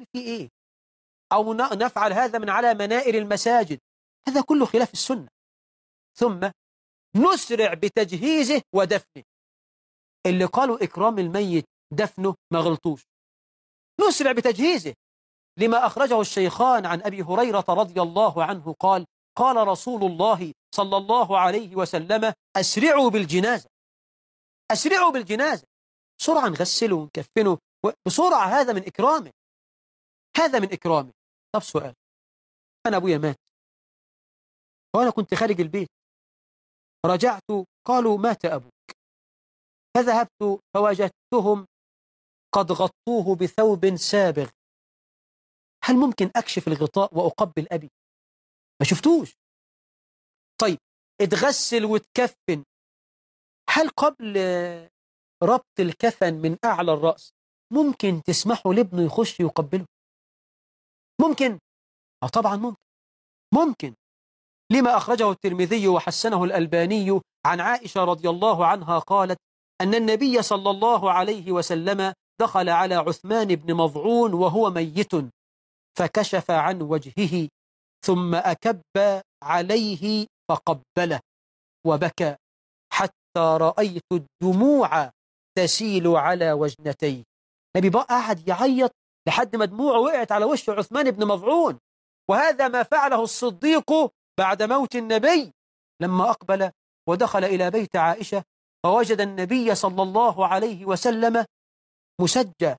فيه إيه؟ أو نفعل هذا من على منائر المساجد، هذا كله خلاف السنة. ثم نسرع بتجهيزه ودفنه. اللي قالوا إكرام الميت دفنه ما غلطوش. نسرع بتجهيزه لما أخرجه الشيخان عن أبي هريرة رضي الله عنه قال: قال رسول الله صلى الله عليه وسلم: أسرعوا بالجنازة، أسرعوا بالجنازة، بسرعة نغسله ونكفنه بسرعة. هذا من إكرامه، هذا من إكرامه. طب سؤال، أنا أبويا مات وأنا كنت خارج البيت، رجعت قالوا مات أبوك، فذهبت فوجدتهم قد غطوه بثوب سابغ، هل ممكن أكشف الغطاء وأقبل أبي؟ ما شفتوش. طيب اتغسل وتكفن، هل قبل ربط الكفن من أعلى الرأس ممكن تسمحوا لابنه يخش يقبله؟ ممكن؟ طبعا ممكن، ممكن. لما أخرجه الترمذي وحسنه الألباني عن عائشة رضي الله عنها قالت أن النبي صلى الله عليه وسلم دخل على عثمان بن مظعون وهو ميت، فكشف عن وجهه ثم أكب عليه فقبله وبكى حتى رأيت الدموع تسيل على وجنتيه. النبي بقى قاعد يعيط لحد ما دموعه وقعت على وش عثمان بن مظعون. وهذا ما فعله الصديق بعد موت النبي لما أقبل ودخل إلى بيت عائشة فوجد النبي صلى الله عليه وسلم مسجى،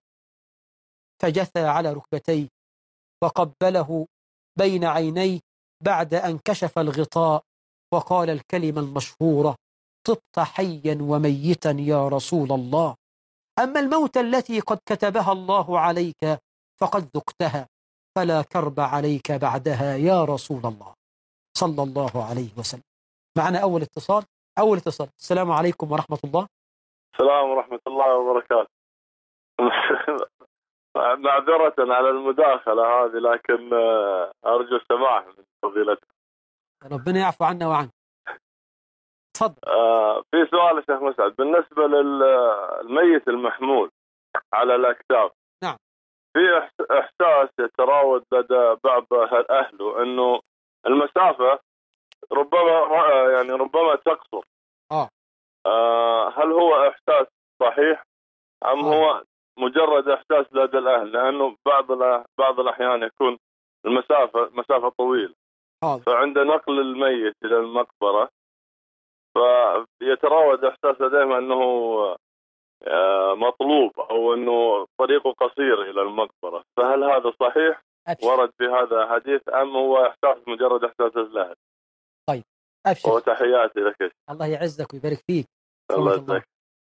فجثى على ركبتيه وقبله بين عينيه بعد أن كشف الغطاء وقال الكلمة المشهورة: طبت حيا وميتا يا رسول الله، أما الموت التي قد كتبها الله عليك فقد ذقتها، فلا كرب عليك بعدها يا رسول الله صلى الله عليه وسلم. معنا أول اتصال. أول اتصال. السلام عليكم ورحمة الله. السلام ورحمة الله وبركاته. معذرة على المداخلة هذه، لكن أرجو السماح من فضيلتك. ربنا يعفو عنا وعنك. تفضل. في سؤال يا شيخ مسعد بالنسبة للميت المحمول على الأكتاف. نعم. في إحساس يتراود لدى بعض أهله أنه المسافة ربما تقصر. هل هو إحساس صحيح أم هو مجرد إحساس لدى الأهل؟ لأنه بعض الأحيان يكون مسافة طويلة، فعند نقل الميت إلى المقبرة فيتراود إحساس لديهم أنه مطلوب أو أنه طريقه قصير إلى المقبرة، فهل هذا صحيح؟ ورد في هذا حديث أم هو إحساس مجرد إحساس الأهل؟ طيب أبشر. وتحياتي لك. الله يعزك ويبارك فيك. الله يجزاك.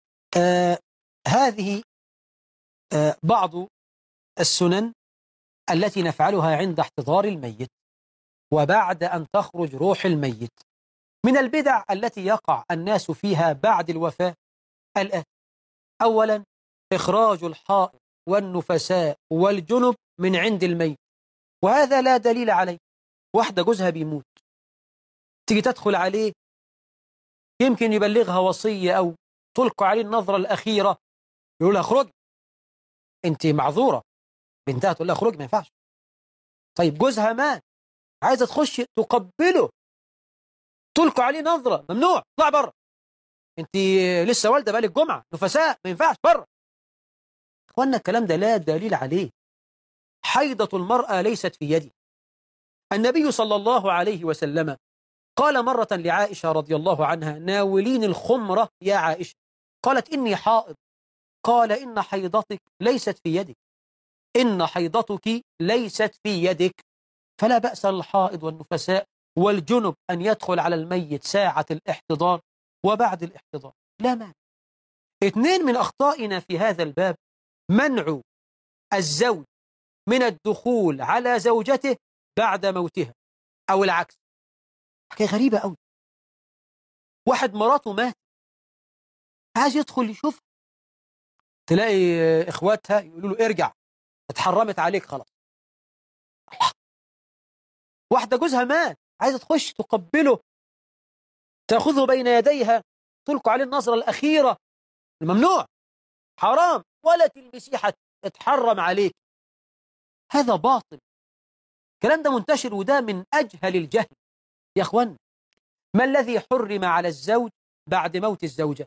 هذه بعض السنن التي نفعلها عند احتضار الميت وبعد أن تخرج روح الميت. من البدع التي يقع الناس فيها بعد الوفاة الآن: أولا إخراج الحائض والنفساء والجنب من عند الميت، وهذا لا دليل عليه. واحدة جوزها بيموت تيجي تدخل عليه يمكن يبلغها وصية أو تلقى عليه النظرة الأخيرة يقول لها اخرج، أنت معذورة. بنتها تقول لها اخرج، ما ينفعش. طيب جوزها مات عايزة تخش تقبله تلقى عليه نظرة، ممنوع، اطلع بره، أنت لسه والدة بقالك جمعة، نفساء، ما ينفعش، بره. اخوانا الكلام ده لا دليل عليه. حيضة المرأة ليست في يدي. النبي صلى الله عليه وسلم قال مرة لعائشة رضي الله عنها: ناولين الخمرة يا عائشة. قالت: إني حائض. قال: إن حيضتك ليست في يدك، إن حيضتك ليست في يدك. فلا بأس للحائض والنفساء والجنب أن يدخل على الميت ساعة الاحتضار وبعد الاحتضار، لا مانع. اثنين من أخطائنا في هذا الباب: منع الزوج من الدخول على زوجته بعد موتها أو العكس. حكاية غريبة أوي. واحد مراته مات عايز يدخل يشوف، تلاقي إخواتها يقولوا له ارجع، اتحرمت عليك خلاص. الله. واحدة جوزها مات عايزة تخش تقبله تأخذه بين يديها تلقى عليه النظرة الأخيرة، الممنوع، حرام، ولا تلبسيه حتى اتحرم عليك. هذا باطل. الكلام ده منتشر، وده من أجهل الجهل. يا أخوان، ما الذي حرم على الزوج بعد موت الزوجة؟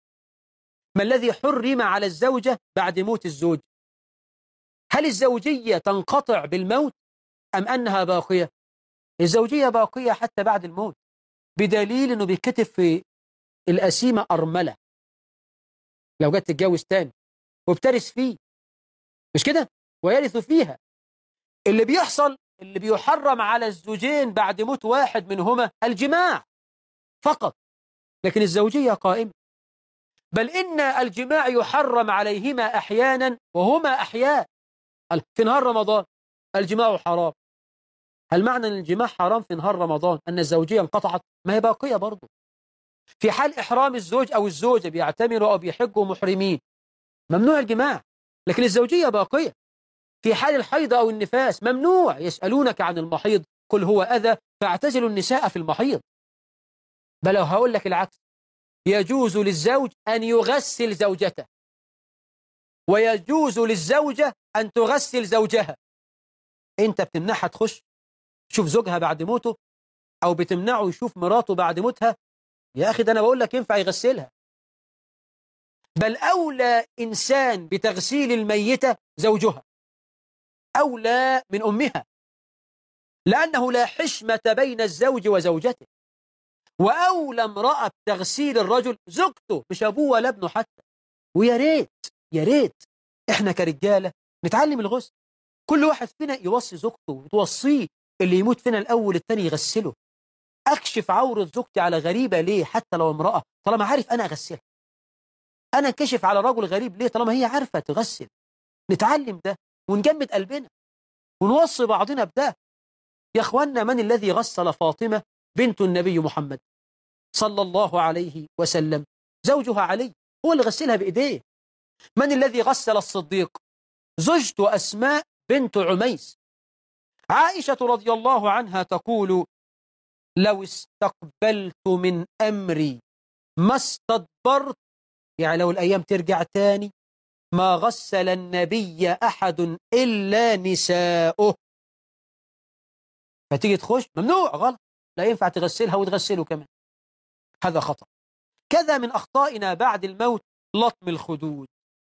ما الذي حرم على الزوجة بعد موت الزوج؟ هل الزوجية تنقطع بالموت أم أنها باقية؟ الزوجية باقية حتى بعد الموت، بدليل أنه بيتكتب في القسيمة أرملة لو جت تتجوز تاني، وبترث فيه، مش كده؟ ويرث فيها. اللي بيحصل، اللي بيحرم على الزوجين بعد موت واحد منهما الجماع فقط، لكن الزوجية قائمة. بل إن الجماع يحرم عليهما أحيانا وهما أحياء. في نهار رمضان الجماع حرام. هل معنى أن الجماع حرام في نهار رمضان أن الزوجية انقطعت؟ ما هي باقية برضه. في حال إحرام الزوج أو الزوجة بيعتمروا أو بيحجوا محرمين ممنوع الجماع، لكن الزوجية باقية. في حال الحيض أو النفاس ممنوع. يسألونك عن المحيض قل هو أذى فاعتزلوا النساء في المحيض. بل لو هقول لك العكس، يجوز للزوج أن يغسل زوجته، ويجوز للزوجة أن تغسل زوجها. أنت بتمنعها تخش تشوف زوجها بعد موته، أو بتمنعه يشوف مراته بعد موتها؟ يا أخي ده أنا بقول لك ينفع يغسلها. بل أولى إنسان بتغسيل الميتة زوجها، أولى من أمها، لأنه لا حشمة بين الزوج وزوجته. وأولى امرأة بتغسيل الرجل زوجته، مش أبوه ولا ابنه حتى. ويا ريت يا ريت إحنا كرجالة نتعلم الغسل. كل واحد فينا يوصي زوجته وتوصيه، اللي يموت فينا الأول التاني يغسله. أكشف عورة زوجتي على غريبة ليه؟ حتى لو امرأة، طالما عارف أنا أغسلها. أنا كشف على رجل غريب ليه؟ طالما هي عارفة تغسل. نتعلم ده ونجمد قلبنا ونوصي بعضنا بده. يا أخوانا، من الذي غسل فاطمة بنت النبي محمد صلى الله عليه وسلم؟ زوجها علي هو اللي غسلها بإيديه. من الذي غسل الصديق؟ زوجته أسماء بنت عميس. عائشة رضي الله عنها تقول: لو استقبلت من أمري ما استدبرت، يعني لو الأيام ترجع تاني ما غسل النبي أحد إلا نساؤه. فتيجي تخش ممنوع، غلط، لا ينفع تغسلها وتغسله كمان، هذا خطأ. كذا من أخطائنا بعد الموت لطم الخدود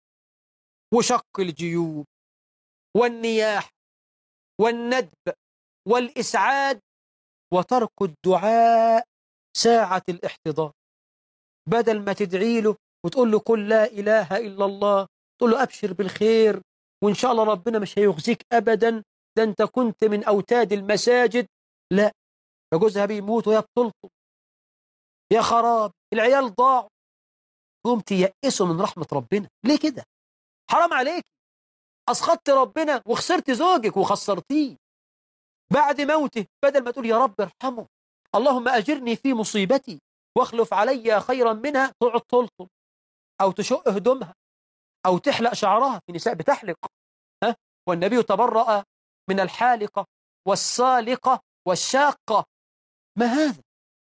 وشق الجيوب والنياح والندب والإسعاد وترك الدعاء ساعة الاحتضار. بدل ما تدعي له وتقول له قل لا إله إلا الله، تقول له أبشر بالخير وإن شاء الله ربنا مش هيخزيك أبدا، ده أنت كنت من أوتاد المساجد. لا، فجوزها بيموت وهي بتلطم، يا خراب العيال ضاعوا. قوم تيأسوا من رحمة ربنا ليه كده؟ حرام عليك، أسخطت ربنا وخسرت زوجك وخسرتيه بعد موته. بدل ما تقول يا رب ارحمه، اللهم أجرني في مصيبتي واخلف علي خيرا منها، تقعد تلطم أو تشق هدومها أو تحلق شعرها. في نساء بتحلق، والنبي تبرأ من الحالقة والسالقة والشاقة. ما هذا؟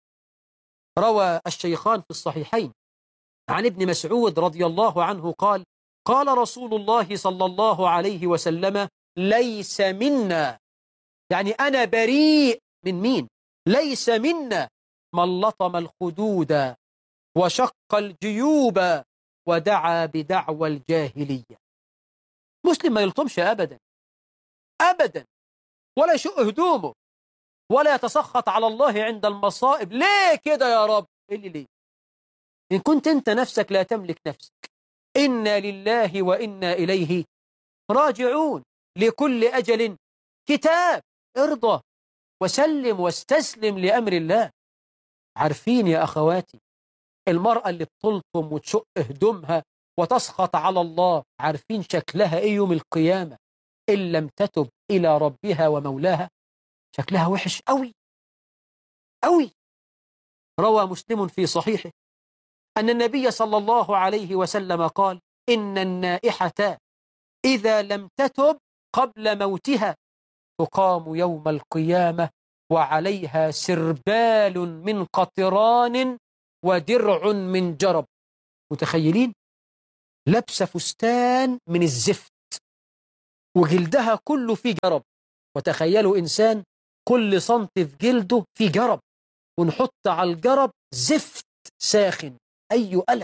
روى الشيخان في الصحيحين عن ابن مسعود رضي الله عنه قال: قال رسول الله صلى الله عليه وسلم: ليس منا، يعني أنا بريء من مين؟ ليس منا من لطم الخدود وشق الجيوب ودعا بدعوى الجاهلية. مسلم ما يلطمش أبدا أبدا، ولا يشق هدومه ولا يتسخط على الله عند المصائب. ليه كده يا رب؟ ليه؟ إن كنت أنت نفسك لا تملك نفسك. إنا لله وإنا إليه راجعون، لكل أجل كتاب. ارضى وسلم واستسلم لأمر الله. عارفين يا أخواتي، المرأة اللي بتلطم وتشق هدومها وتسخط على الله، عارفين شكلها إيه يوم القيامة إن لم تتب إلى ربها ومولاها؟ شكلها وحش أوي أوي. روى مسلم في صحيحه أن النبي صلى الله عليه وسلم قال: إن النائحة إذا لم تتب قبل موتها تقام يوم القيامة وعليها سربال من قطران ودرع من جرب. متخيلين؟ لبس فستان من الزفت وجلدها كله فيه جرب. وتخيلوا إنسان كل سنتي في جلده فيه جرب، ونحط على الجرب زفت ساخن. أي ألم،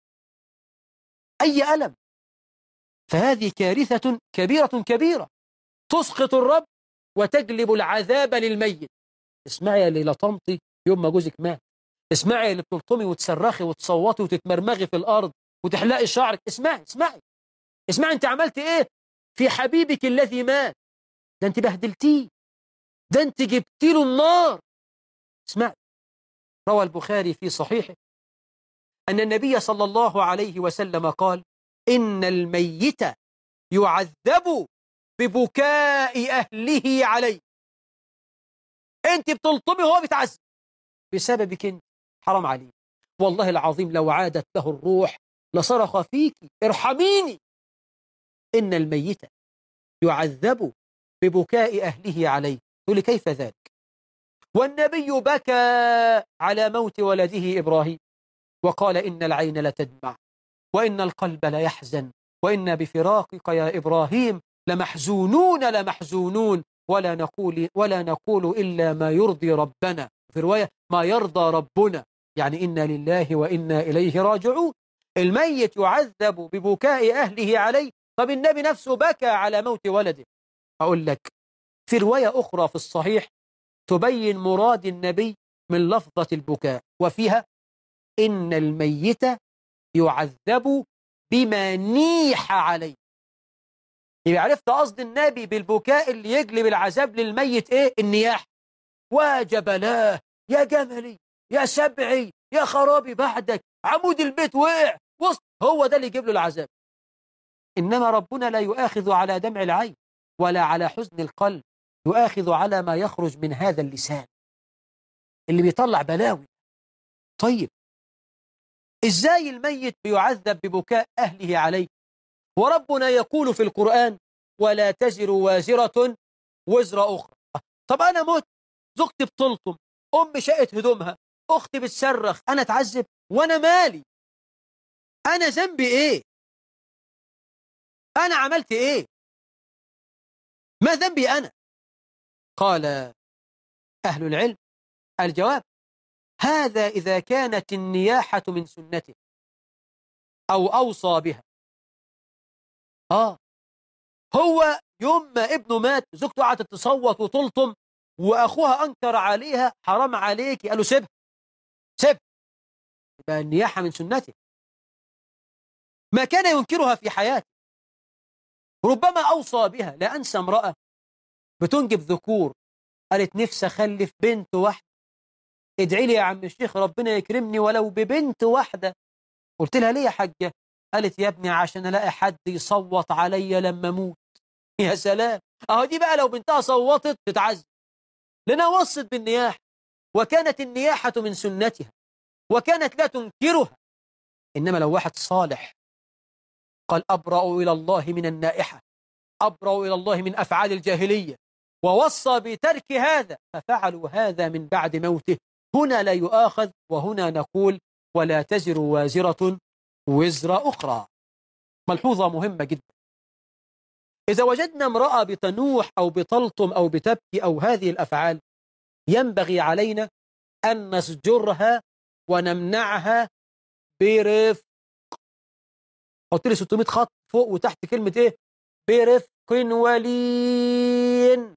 أي ألم. فهذه كارثة كبيرة كبيرة تسقط الرب وتجلب العذاب للميت. اسمعي يا ليلى طنطي يوم ما جوزك مات، اسمعي اللي بتلطمي وتصرخي وتصوتي وتتمرمغي في الأرض وتحلقي شعرك. اسمعي اسمعي اسمعي، انت عملت ايه في حبيبك الذي مات؟ ده انت بهدلتيه، ده انت جبت له النار. اسمعي، روى البخاري في صحيحه أن النبي صلى الله عليه وسلم قال: إن الميت يعذب ببكاء أهله عليه. انت بتلطمي وهو بيتعذب بسببك انت، حرام عليك. والله العظيم لو عادت له الروح لصرخ فيك: ارحميني. إن الميت يعذب ببكاء أهله عليه. تقول كيف ذلك؟ والنبي بكى على موت ولده إبراهيم وقال: إن العين لتدمع وإن القلب ليحزن وإن بفراقك يا إبراهيم لمحزونون لمحزونون ولا نقول إلا ما يرضي ربنا. في رواية ما يرضى ربنا، يعني إنا لله وإنا إليه راجعون. الميت يعذب ببكاء أهله عليه. طب النبي نفسه بكى على موت ولده. أقول لك في رواية أخرى في الصحيح تبين مراد النبي من لفظة البكاء، وفيها: إن الميت يعذب بما نيح عليه. يبقى عرفت قصد النبي بالبكاء اللي يجلب العذاب للميت ايه؟ النياح. وجبلاه يا جملي يا سبعي يا خرابي بعدك عمود البيت وقع وسط، هو ده اللي يجيب له العذاب. إنما ربنا لا يؤاخذ على دمع العين ولا على حزن القلب، يؤاخذ على ما يخرج من هذا اللسان اللي بيطلع بلاوي. طيب إزاي الميت بيعذب ببكاء أهله عليه وربنا يقول في القرآن: ولا تزر وازرة وزر أخرى؟ طب أنا مت، زوجتي بتلطم، أمي شقت هدومها، أختي بتصرخ، أنا أتعذب؟ وأنا مالي؟ أنا ذنبي إيه؟ أنا عملت إيه؟ ما ذنبي أنا؟ قال أهل العلم: الجواب: هذا إذا كانت النياحة من سنته أو أوصى بها. هو يوم ما ابنه مات زوجته قعدت تصوت وتلطم وأخوها أنكر عليها: حرام عليك. قال له سيبها سيبها. يبقى النياحة من سنته، ما كان ينكرها في حياته. ربما أوصى بها. لا أنسى امرأة بتنجب ذكور، قالت: نفسي أخلف بنت واحدة، ادعي لي يا عم الشيخ ربنا يكرمني ولو ببنت واحدة. قلت لها: ليه يا حاجة؟ قالت: يا ابني عشان ألاقي حد يصوت عليا لما أموت. يا سلام، أهو دي بقى لو بنتها صوتت تتعذب، لأنها وصت بالنياحة وكانت النياحة من سنتها وكانت لا تنكرها. إنما لو واحد صالح قال: أبرأ إلى الله من النائحة، أبرأ إلى الله من أفعال الجاهلية، ووصى بترك هذا، ففعلوا هذا من بعد موته، هنا لا يؤاخذ، وهنا نقول: ولا تزر وازرة وزر أخرى. ملحوظة مهمة جدا: إذا وجدنا امرأة بتنوح أو بتلطم أو بتبكي أو هذه الأفعال، ينبغي علينا أن نسجرها ونمنعها برفق. حط لي 600 خط فوق وتحت كلمة إيه؟ برفق ولين.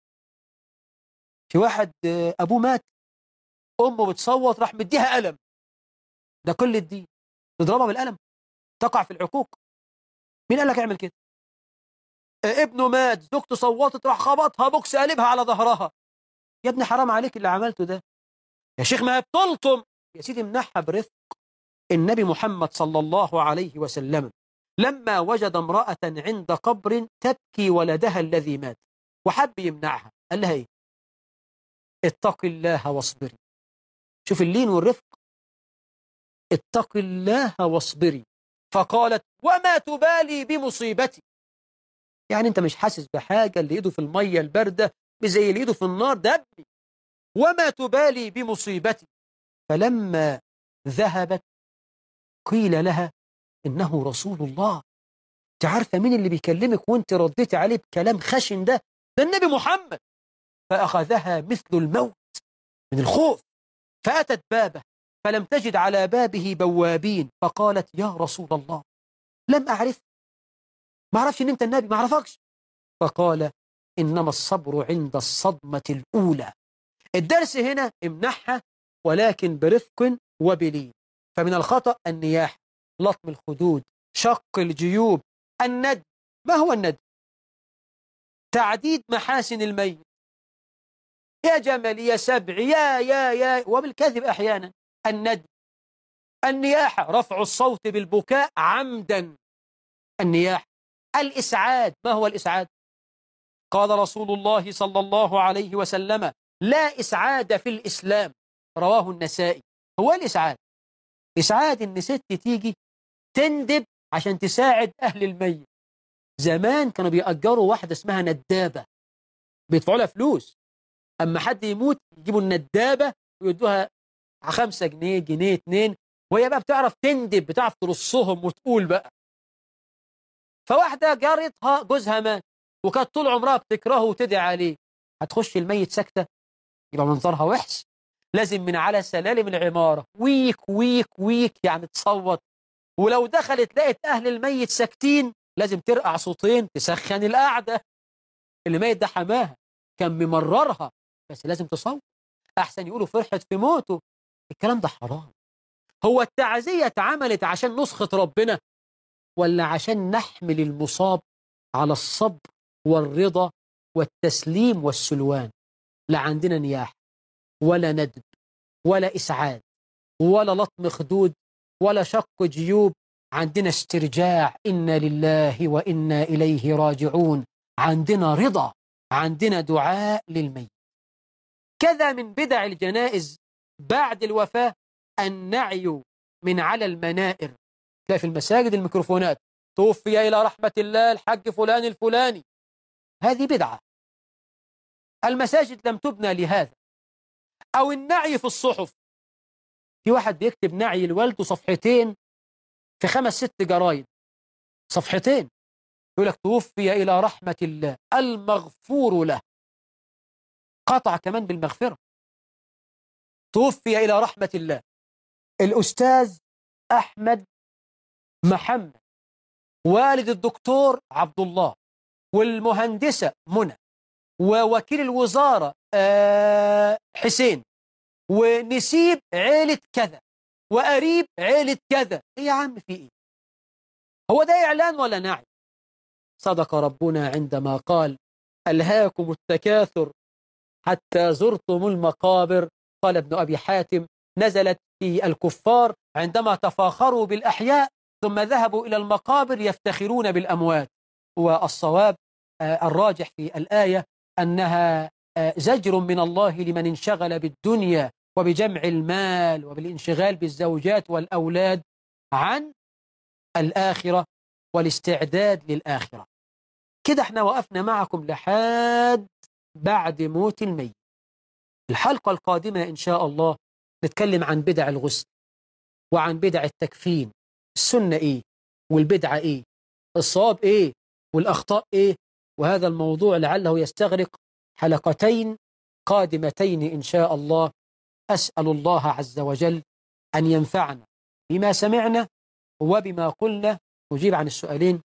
في واحد أبوه مات، أمه بتصوت، راح مديها قلم. ده كل الدين تضربها بالقلم، تقع في العقوق. مين قال لك اعمل كده؟ ابنه مات، زوجته صوتت، راح خبطها بوكس قلبها على ظهرها. يا ابني حرام عليك اللي عملته ده. يا شيخ ما هي بتلطم. يا سيدي امنعها برفق. النبي محمد صلى الله عليه وسلم لما وجد امرأة عند قبر تبكي ولدها الذي مات وحب يمنعها، قال لها ايه؟ اتق الله واصبري. شوف اللين والرفق. اتق الله واصبري. فقالت: وما تبالي بمصيبتي؟ يعني انت مش حاسس بحاجة؟ اللي ايده في المية الباردة زي اللي ايده في النار ده ابني. وما تبالي بمصيبتي؟ فلما ذهبت قيل لها: إنه رسول الله. انت عارفة مين اللي بيكلمك وانت رديتي عليه بكلام خشن ده النبي محمد. فأخذها مثل الموت من الخوف، فأتت بابه فلم تجد على بابه بوابين، فقالت يا رسول الله لم أعرف، ما أعرفش إن أنت النبي، ما أعرفكش. فقال إنما الصبر عند الصدمة الأولى. الدرس هنا امنحها ولكن برفق وبلين. فمن الخطأ النياحة، لطم الخدود، شق الجيوب، الند. ما هو الند؟ تعديد محاسن الميت، يا جمل يا سبع يا وبالكذب أحيانا. الند. النياحة رفع الصوت بالبكاء عمدا. النياحة. الإسعاد. ما هو الإسعاد؟ قال رسول الله صلى الله عليه وسلم لا إسعاد في الإسلام، رواه النسائي. هو الإسعاد، إسعاد إن ست تيجي تندب عشان تساعد أهل الميت. زمان كانوا بيأجروا واحدة اسمها ندابة، بيدفعوا لها فلوس، أما حد يموت يجيبوا الندابة ويدوها 5 جنيه، جنيه، 2، وهي بقى بتعرف تندب، بتعرف ترصهم وتقول بقى. فواحدة جارتها جوزها مات وكانت طول عمرها بتكرهه وتدعي عليه، هتخش الميت ساكتة؟ يبقى منظرها وحش. لازم من على سلالم العمارة ويك ويك ويك، يعني تصوت. ولو دخلت لقيت أهل الميت ساكتين لازم ترقع صوتين تسخن القعدة. الميت ده حماها كان ممررها، بس لازم تصوت أحسن يقولوا فرحت في موته. الكلام ده حرام. هو التعزية اتعملت عشان نسخة ربنا ولا عشان نحمل المصاب على الصبر والرضا والتسليم والسلوان؟ لا عندنا نياح ولا ندب ولا إسعاد ولا لطم خدود ولا شق جيوب. عندنا استرجاع، إنا لله وإنا إليه راجعون. عندنا رضا، عندنا دعاء للميت. كذا من بدع الجنائز بعد الوفاة النعي من على المنائر. تلاقي في المساجد الميكروفونات توفي إلى رحمة الله الحاج فلان الفلاني. هذه بدعة، المساجد لم تبنى لهذا. أو النعي في الصحف، في واحد بيكتب نعي لوالده صفحتين في 5 6 جرايد، صفحتين، يقول لك توفي إلى رحمة الله المغفور له، قطع كمان بالمغفرة. توفي إلى رحمة الله الأستاذ أحمد محمد، والد الدكتور عبد الله، والمهندسة منى، ووكيل الوزارة حسين، ونسيب عيلة كذا، وقريب عيلة كذا. إيه يا عم في إيه؟ هو ده إعلان ولا نعي؟ صدق ربنا عندما قال ألهاكم التكاثر حتى زرتم المقابر. قال ابن أبي حاتم نزلت في الكفار عندما تفاخروا بالأحياء ثم ذهبوا إلى المقابر يفتخرون بالأموات. والصواب الراجح في الآية أنها زجر من الله لمن انشغل بالدنيا وبجمع المال وبالانشغال بالزوجات والأولاد عن الآخرة والاستعداد للآخرة. كده احنا وقفنا معكم لحد بعد موت الميت. الحلقة القادمة إن شاء الله نتكلم عن بدع الغسل وعن بدع التكفين، السنة إيه والبدعة إيه، الصواب إيه والأخطاء إيه. وهذا الموضوع لعله يستغرق حلقتين قادمتين إن شاء الله. أسأل الله عز وجل أن ينفعنا بما سمعنا وبما قلنا. أجيب عن السؤالين.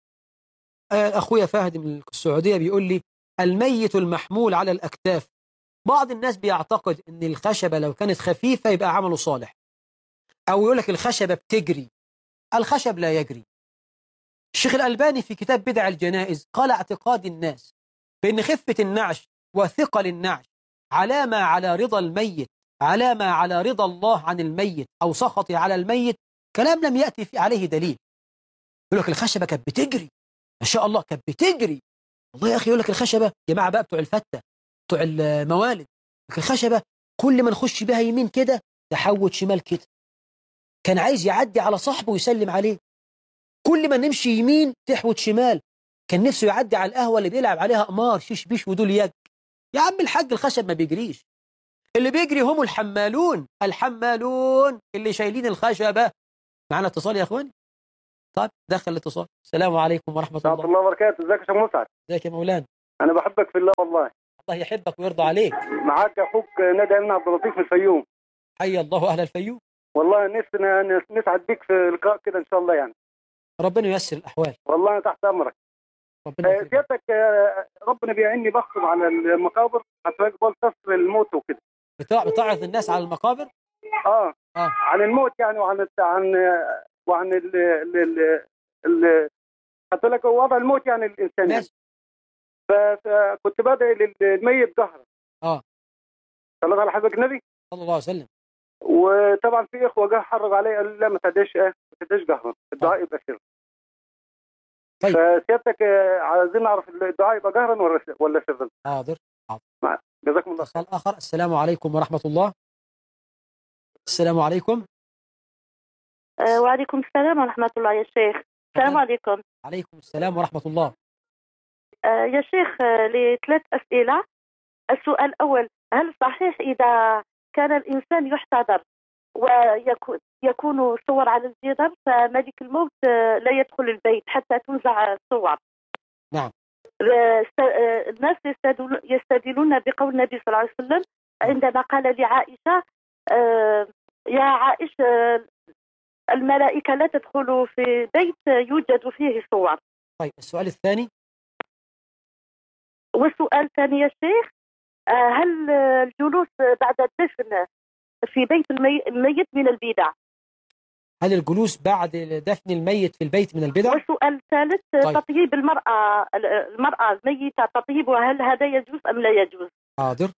أخويا فهد من السعودية بيقول لي الميت المحمول على الأكتاف، بعض الناس بيعتقد أن الخشبة لو كانت خفيفة يبقى عمله صالح، أو يقول لك الخشبة بتجري. الخشب لا يجري. الشيخ الألباني في كتاب بدع الجنائز قال اعتقاد الناس بأن خفة النعش وثقل النعش علامة على رضا الميت، علامة على رضا الله عن الميت أو سخطه على الميت، كلام لم يأتي عليه دليل. يقول لك الخشبة كانت بتجري، ما شاء الله كانت بتجري. والله يا أخي يقول لك الخشبة، جماعة بقى بتوع الفتة بتوع الموالد، الخشبة كل ما نخش بها يمين كده تحوت شمال كده. كان عايز يعدي على صاحبه ويسلم عليه، كل ما نمشي يمين تحوت شمال. كان نفسه يعدي على القهوة اللي بيلعب عليها قمار شيش بيش ودول يد. يا عم الحاج الخشب ما بيجريش، اللي بيجري هم الحمالون، الحمالون اللي شايلين الخشبة. معنا اتصال يا أخوان؟ طيب دخل الاتصال. السلام عليكم ورحمة الله. ورحمة الله وبركاته. ازيك يا شيخ مسعد؟ ازيك يا مولانا؟ انا بحبك في الله والله. الله يحبك ويرضى عليك. معاك اخوك نادي امين عبد اللطيف من الفيوم. حي الله اهل الفيوم. والله نفسنا نسعد بيك في لقاء كده ان شاء الله يعني. ربنا ييسر الاحوال. والله انا تحت امرك. سيادتك ربنا بيعني بخطب على المقابر حتى يقبل تصل الموت وكده. بتعظ الناس على المقابر؟ عن الموت يعني وعن حتى لك وضع الموت يعني الانسان يعني. فكنت بدعي للميت جهرا. صلى على حضرتك النبي صلى الله عليه وسلم. وطبعا في اخوه جه حرج علي قالوا لا ما تدعيش ما تدعيش جهرا، الدعاء يبقى سر. طيب فسيادتك عايزين نعرف الدعاء يبقى جهرا ولا سرا؟ حاضر. جزاكم الله خير. اتصال اخر. السلام عليكم ورحمه الله. السلام عليكم. وعليكم السلام ورحمه الله يا شيخ. السلام عليكم. عليكم السلام ورحمه الله. يا شيخ لي 3 أسئلة. السؤال الأول، هل صحيح إذا كان الإنسان يحتضر ويكون صور على الجدار فملك الموت لا يدخل البيت حتى تنزع الصور؟ نعم. الناس يستدلون بقول النبي صلى الله عليه وسلم عندما قال لعائشة يا عائشة الملائكة لا تدخل في بيت يوجد فيه صور. طيب السؤال الثاني. والسؤال الثاني يا شيخ، هل الجلوس بعد الدفن في بيت الميت من البدع؟ هل الجلوس بعد دفن الميت في البيت من البدع؟ والسؤال الثالث، طيب. تطيب المرأة الميتة تطيبها، هل هذا يجوز أم لا يجوز؟ حاضر.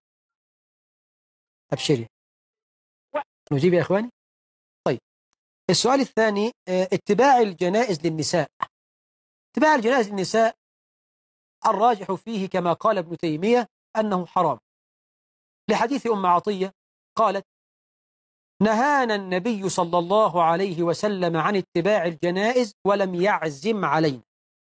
أبشري. نجيب يا إخواني. طيب السؤال الثاني، اتباع الجنائز للنساء. اتباع الجنائز للنساء الراجح فيه كما قال ابن تيمية أنه حرام، لحديث أم عطية قالت نهانا النبي صلى الله عليه وسلم عن اتباع الجنائز ولم يعزم علينا.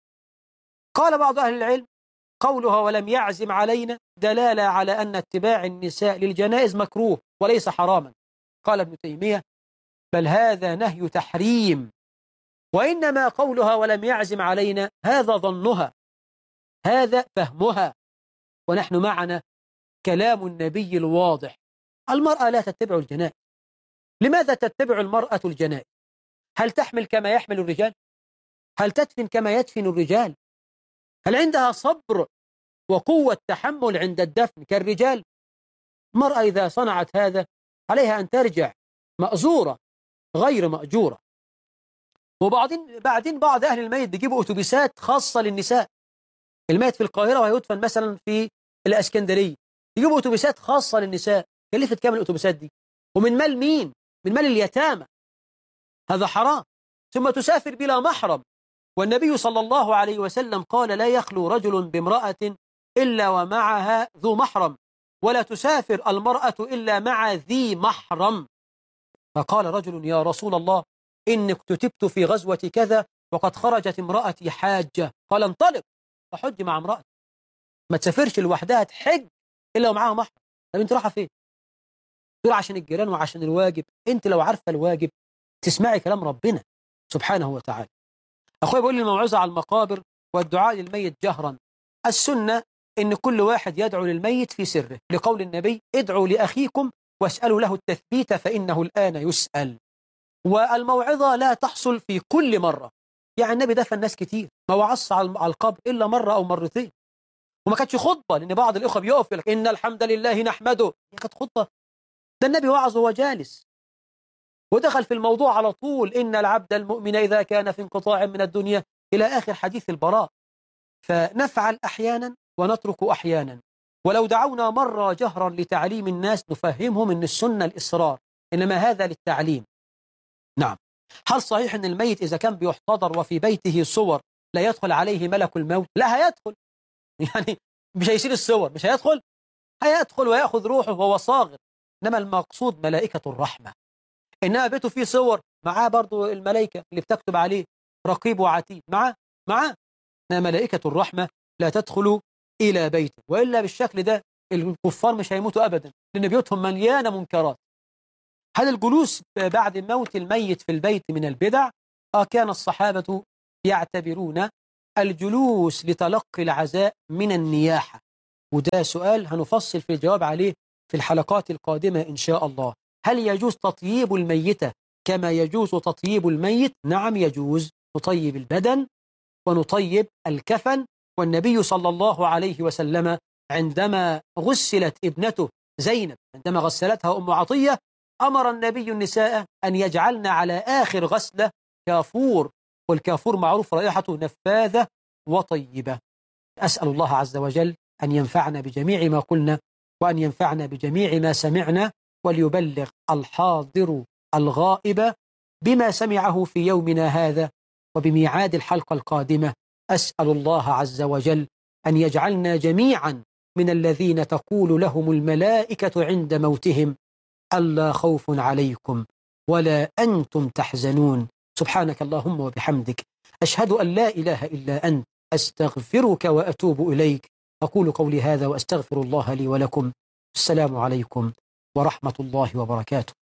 قال بعض أهل العلم قولها ولم يعزم علينا دلالة على أن اتباع النساء للجنائز مكروه وليس حراما. قال ابن تيمية بل هذا نهي تحريم، وإنما قولها ولم يعزم علينا هذا ظنها، هذا فهمها، ونحن معنا كلام النبي الواضح. المرأة لا تتبع الجنائز. لماذا تتبع المرأة الجنائز؟ هل تحمل كما يحمل الرجال؟ هل تدفن كما يدفن الرجال؟ هل عندها صبر وقوة تحمل عند الدفن كالرجال؟ المرأة إذا صنعت هذا عليها أن ترجع مأزورة غير مأجورة. وبعدين بعض أهل الميت بيجيبوا أتوبيسات خاصة للنساء. الميت في القاهرة وهيدفن مثلا في الإسكندرية، يجيبوا أتوبيسات خاصة للنساء. كلفت كام الأتوبيسات دي؟ ومن مال مين؟ من مال اليتامى. هذا حرام. ثم تسافر بلا محرم، والنبي صلى الله عليه وسلم قال لا يخلو رجل بامرأة إلا ومعها ذو محرم، ولا تسافر المرأة إلا مع ذي محرم. فقال رجل يا رسول الله إني اكتتبت في غزوة كذا وقد خرجت امرأتي حاجة. قال انطلق فحج مع امرأتي. ما تسافرش لوحدها تحج إلا ومعها محرم. طب انت رايحة فين؟ تقول عشان الجيران وعشان الواجب. انت لو عارفة الواجب تسمعي كلام ربنا سبحانه وتعالى. أخوي بيقول لي الموعظة على المقابر والدعاء للميت جهرا. السنة إن كل واحد يدعو للميت في سره، لقول النبي ادعوا لأخيكم واسألوا له التثبيت فإنه الآن يسأل. والموعظة لا تحصل في كل مرة. يعني النبي دفن ناس كتير، ما وعص على القبر إلا مرة أو مرتين، وما كانتش خطبة، لأن بعض الإخوة بيقف يقول لك إن الحمد لله نحمده. كانت خطبة؟ ده النبي وعظ وهو جالس، ودخل في الموضوع على طول إن العبد المؤمن إذا كان في انقطاع من الدنيا إلى آخر حديث البراء. فنفعل أحيانا ونترك أحيانا. ولو دعونا مرة جهرا لتعليم الناس نفهمهم أن السنة الإصرار، إنما هذا للتعليم. نعم. هل صحيح أن الميت إذا كان بيحتضر وفي بيته صور لا يدخل عليه ملك الموت؟ لا هيدخل، يعني مش هيشيل الصور، مش هيدخل، هيدخل ويأخذ روحه وهو صاغر. إنما المقصود ملائكة الرحمة. إنما بيته فيه صور معاه برضو الملائكة اللي بتكتب عليه رقيب وعتيد معاه. إنما ملائكة الرحمة لا تدخل إلى بيته، وإلا بالشكل ده الكفار مش هيموتوا أبدا، لأن بيوتهم مليانة منكرات. هل الجلوس بعد موت الميت في البيت من البدع؟ كان الصحابة يعتبرون الجلوس لتلقي العزاء من النياحة، وده سؤال هنفصل في الجواب عليه في الحلقات القادمة إن شاء الله. هل يجوز تطييب الميتة كما يجوز تطييب الميت؟ نعم يجوز، نطيب البدن ونطيب الكفن. والنبي صلى الله عليه وسلم عندما غسلت ابنته زينب، عندما غسلتها أم عطية، أمر النبي النساء أن يجعلن على آخر غسلة كافور، والكافور معروف رائحته نفاذة وطيبة. أسأل الله عز وجل أن ينفعنا بجميع ما قلنا، وأن ينفعنا بجميع ما سمعنا، وليبلغ الحاضر الغائب بما سمعه في يومنا هذا وبميعاد الحلقة القادمة. أسأل الله عز وجل أن يجعلنا جميعا من الذين تقول لهم الملائكة عند موتهم: ألا خوف عليكم ولا أنتم تحزنون. سبحانك اللهم وبحمدك، أشهد أن لا إله إلا أنت، أستغفرك وأتوب إليك. أقول قولي هذا وأستغفر الله لي ولكم. السلام عليكم ورحمة الله وبركاته.